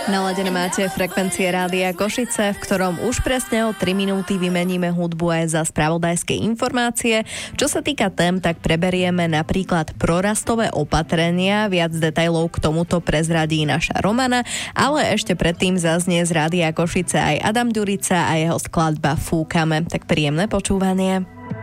Naladené máte frekvencie Rádia Košice, v ktorom už presne o 3 minúty vymeníme hudbu aj za spravodajské informácie. Čo sa týka tém, tak preberieme napríklad prorastové opatrenia. Viac detailov k tomuto prezradí naša Romana, ale ešte predtým zaznie z Rádia Košice aj Adam Ďurica a jeho skladba Fúkame. Tak príjemné počúvanie.